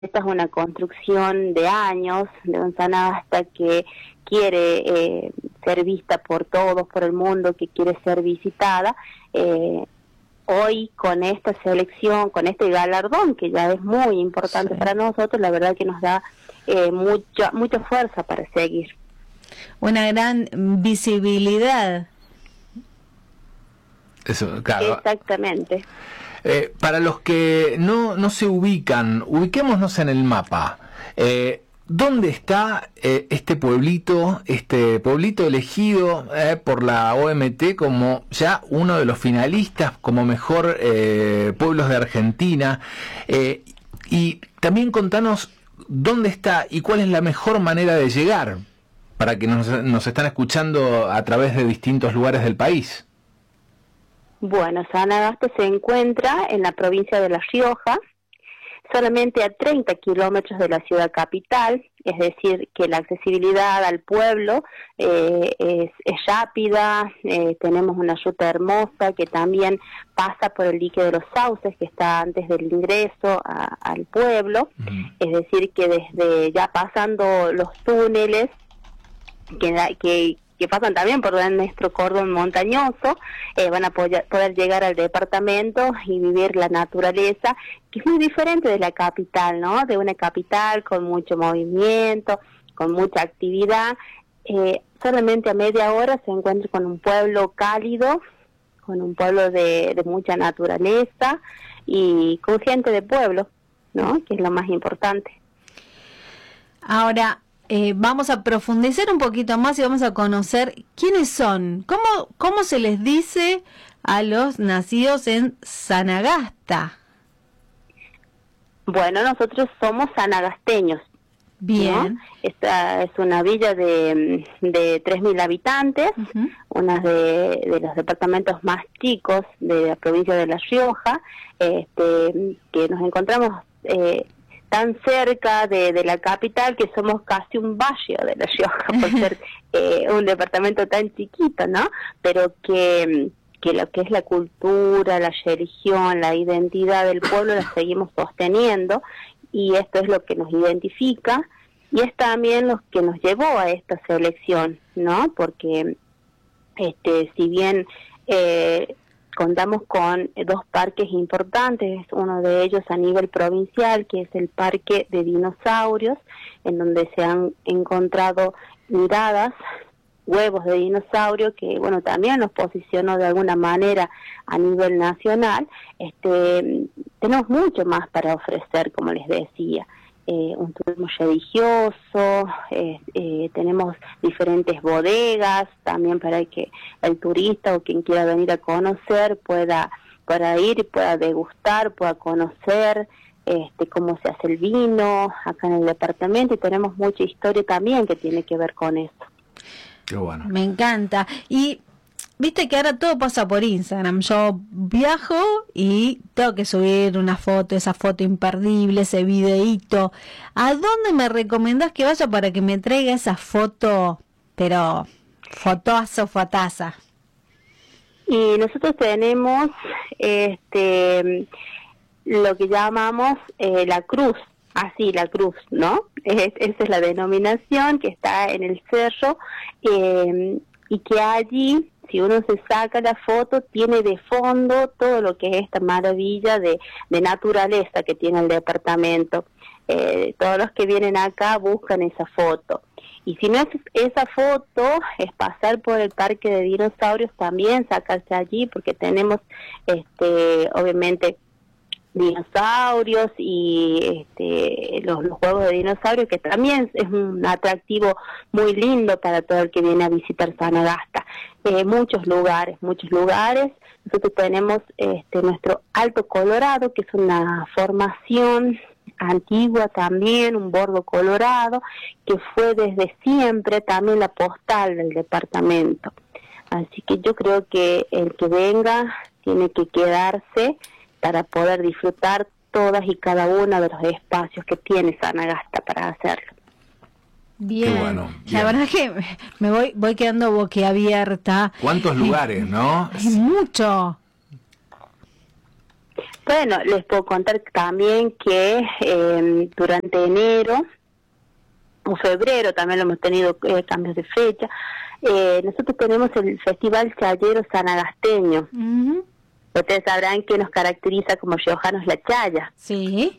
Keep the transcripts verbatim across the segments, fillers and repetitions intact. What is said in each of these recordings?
esta es una construcción de años de un Sanagasta que quiere eh, ser vista por todos, por el mundo, que quiere ser visitada. Eh, hoy con esta selección, con este galardón, que ya es muy importante sí. para nosotros, la verdad que nos da eh, mucha, mucha fuerza para seguir. Una gran visibilidad. Eso, claro. Exactamente. Eh, para los que no, no se ubican, ubiquémonos en el mapa. Eh, ¿Dónde está eh, este pueblito, este pueblito elegido eh, por la O M T como ya uno de los finalistas como mejor eh, pueblos de Argentina? Eh, y también contanos dónde está y cuál es la mejor manera de llegar para que nos, nos están escuchando a través de distintos lugares del país. Bueno, Sanagasta se encuentra en la provincia de La Rioja, solamente a treinta kilómetros de la ciudad capital, es decir, que la accesibilidad al pueblo eh, es, es rápida, eh, tenemos una ruta hermosa que también pasa por el dique de los Sauces, que está antes del ingreso a, al pueblo, uh-huh. es decir, que desde ya pasando los túneles, que, que que pasan también por nuestro cordón montañoso, eh, van a poder, poder llegar al departamento y vivir la naturaleza, que es muy diferente de la capital, ¿no? De una capital con mucho movimiento, con mucha actividad. Eh, solamente a media hora se encuentra con un pueblo cálido, con un pueblo de, de mucha naturaleza y con gente de pueblo, ¿no? Que es lo más importante. Ahora, Eh, vamos a profundizar un poquito más y vamos a conocer quiénes son, cómo, cómo se les dice a los nacidos en Sanagasta. Bueno, nosotros somos sanagasteños. Bien. ¿No? Esta es una villa de, de tres mil habitantes, uh-huh. una de, de los departamentos más chicos de la provincia de La Rioja, este, que nos encontramos Eh, tan cerca de, de la capital que somos casi un barrio de La Rioja por ser eh, un departamento tan chiquito, ¿no? Pero que, que lo que es la cultura, la religión, la identidad del pueblo la seguimos sosteniendo y esto es lo que nos identifica y es también lo que nos llevó a esta selección, ¿no? Porque este, si bien eh, contamos con dos parques importantes, uno de ellos a nivel provincial, que es el Parque de Dinosaurios, en donde se han encontrado miradas, huevos de dinosaurio, que bueno también nos posicionó de alguna manera a nivel nacional. Este, tenemos mucho más para ofrecer, como les decía. Eh, un turismo religioso, eh, eh, tenemos diferentes bodegas también para que el turista o quien quiera venir a conocer pueda, pueda ir y pueda degustar, pueda conocer este, cómo se hace el vino acá en el departamento y tenemos mucha historia también que tiene que ver con eso. Qué bueno. Me encanta. Y viste que ahora todo pasa por Instagram. Yo viajo y tengo que subir una foto, esa foto imperdible, ese videíto. ¿A dónde me recomendás que vaya para que me traiga esa foto, pero fotazo, fotaza? Y nosotros tenemos este lo que llamamos eh, la cruz, así la cruz, ¿no? Es, esa es la denominación que está en el cerro eh, y que allí, si uno se saca la foto, tiene de fondo todo lo que es esta maravilla de, de naturaleza que tiene el departamento. Eh, todos los que vienen acá buscan esa foto. Y si no es esa foto, es pasar por el Parque de Dinosaurios también, sacarse allí, porque tenemos, este, obviamente, dinosaurios y este, los, los juegos de dinosaurios, que también es un atractivo muy lindo para todo el que viene a visitar Sanagasta. Eh, muchos lugares, muchos lugares. Nosotros tenemos este, nuestro Alto Colorado, que es una formación antigua también, un bordo colorado, que fue desde siempre también la postal del departamento. Así que yo creo que el que venga tiene que quedarse para poder disfrutar todas y cada uno de los espacios que tiene Sanagasta para hacerlo. Bien, bueno, bien. La verdad es que me voy voy quedando boquiabierta. ¿Cuántos lugares, no? Es mucho. Bueno, les puedo contar también que eh, durante enero o febrero también lo hemos tenido eh, cambios de fecha. Eh, nosotros tenemos el Festival Chayero Sanagasteño. Uh-huh. Ustedes sabrán que nos caracteriza como riojanos la chaya. Sí.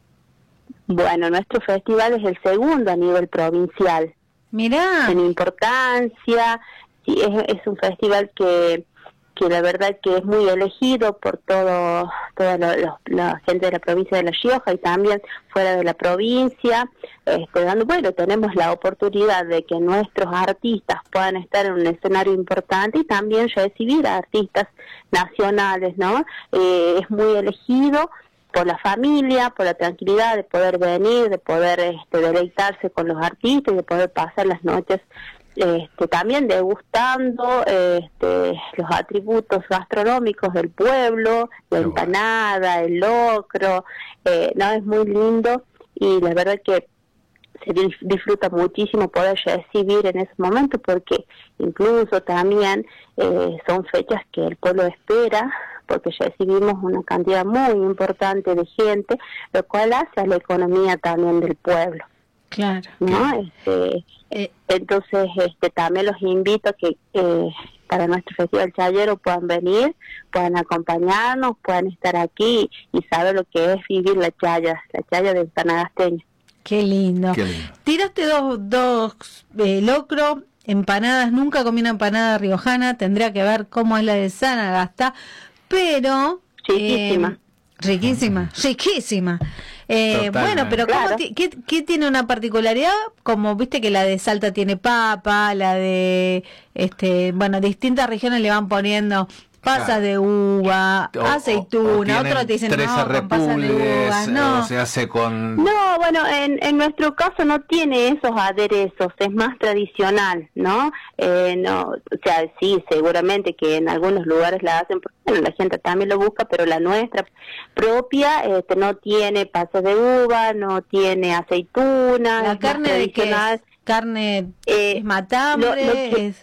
Bueno, nuestro festival es el segundo a nivel provincial. Mirá. En importancia, sí, es, es un festival que que la verdad que es muy elegido por todo toda lo, lo, la gente de la provincia de La Rioja y también fuera de la provincia, este, dando, bueno, tenemos la oportunidad de que nuestros artistas puedan estar en un escenario importante y también recibir a artistas nacionales, ¿no? Eh, es muy elegido por la familia, por la tranquilidad de poder venir, de poder este, deleitarse con los artistas y de poder pasar las noches Este, también degustando este, los atributos gastronómicos del pueblo, la Qué empanada, bueno. el locro, eh, no, es muy lindo y la verdad que se disfruta muchísimo poder recibir en ese momento porque incluso también eh, son fechas que el pueblo espera porque recibimos una cantidad muy importante de gente, lo cual hace a la economía también del pueblo. Claro. ¿No? Este, eh, entonces, este, también los invito a que eh, para nuestro Festival Chayero puedan venir, puedan acompañarnos, puedan estar aquí y saber lo que es vivir la chaya, la chaya del Sanagasteño. Qué lindo. Qué lindo. Tiraste dos, dos eh, locro, empanadas, nunca comí una empanada riojana, tendría que ver cómo es la de Sanagasta, pero... Riquísima. Eh, riquísima, riquísima. Eh, bueno, pero ¿cómo claro. t- qué, ¿qué tiene una particularidad? Como viste que la de Salta tiene papa, la de, este, bueno, distintas regiones le van poniendo pasas claro. de uva, o, aceituna, otros te dicen no, con pasas de uva, no. O se hace con... No, bueno, en, en nuestro caso no tiene esos aderezos, es más tradicional, ¿no? Eh, no, o sea, sí, seguramente que en algunos lugares la hacen, porque bueno, la gente también lo busca, pero la nuestra propia este, no tiene pasas de uva, no tiene aceituna. ¿La carne de qué es? ¿Carne eh, es matambre? Lo, lo que, es...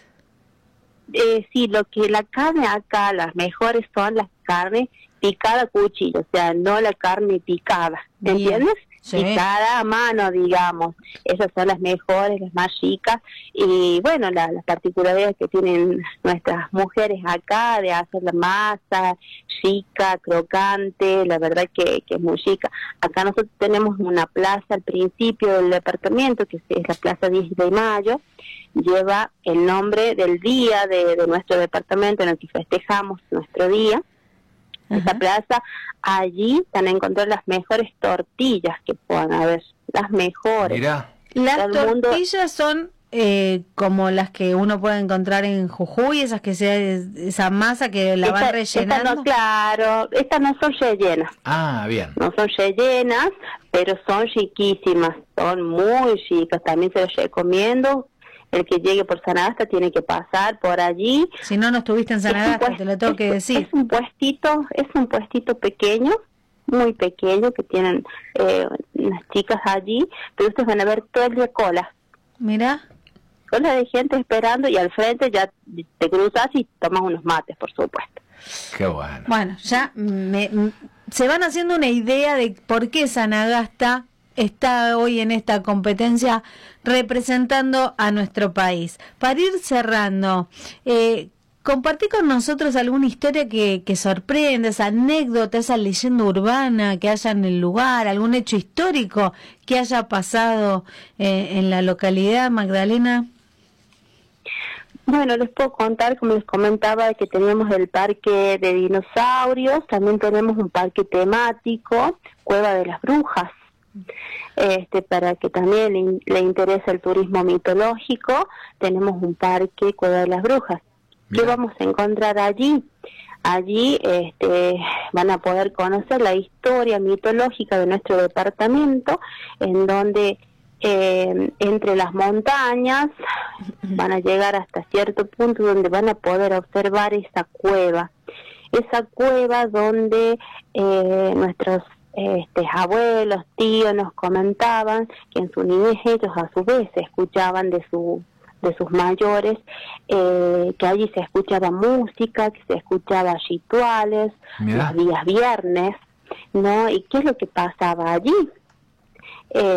Eh, sí, lo que la carne acá, las mejores son las carnes picada a cuchillo, o sea, no la carne picada, ¿entiendes? Sí. Picada a mano, digamos, esas son las mejores, las más ricas, y bueno, la, las particularidades que tienen nuestras mujeres acá, de hacer la masa rica, crocante, la verdad que, que es muy rica. Acá nosotros tenemos una plaza al principio del departamento, que es la Plaza diez de mayo, lleva el nombre del día de, de nuestro departamento en el que festejamos nuestro día. Uh-huh. Esa plaza, allí van a encontrar las mejores tortillas que puedan haber, las mejores. Mirá. Las tortillas mundo... son eh, como las que uno puede encontrar en Jujuy, esas que sea esa masa que la esta, van rellenando. Estas no, claro, estas no son rellenas. Ah, bien. No son rellenas, pero son riquísimas, son muy ricas, también se las recomiendo. El que llegue por Sanagasta tiene que pasar por allí. Si no, no estuviste en Sanagasta, te lo tengo que decir. Es un puestito, es un puestito pequeño, muy pequeño, que tienen eh, unas chicas allí, pero ustedes van a ver todo el día cola. Mira. Cola de gente esperando y al frente ya te cruzas y tomas unos mates, por supuesto. Qué bueno. Bueno, ya me, me, se van haciendo una idea de por qué Sanagasta está hoy en esta competencia representando a nuestro país. Para ir cerrando, eh, compartí con nosotros alguna historia que, que sorprenda, esa anécdota, esa leyenda urbana que haya en el lugar, algún hecho histórico que haya pasado eh, en la localidad, Magdalena. Bueno, les puedo contar, como les comentaba, que tenemos el parque de dinosaurios, también tenemos un parque temático, Cueva de las Brujas. Este, para que también le, le interese el turismo mitológico, tenemos un parque Cueva de las Brujas. Bien. ¿Qué vamos a encontrar allí? Allí este, van a poder conocer la historia mitológica de nuestro departamento, en donde eh, entre las montañas van a llegar hasta cierto punto donde van a poder observar esa cueva. Esa cueva donde eh, nuestros Este, abuelos, tíos nos comentaban que en su niñez ellos a su vez escuchaban de su de sus mayores, eh, que allí se escuchaba música, que se escuchaba rituales, Mirá. los días viernes, ¿no? ¿Y qué es lo que pasaba allí? Eh,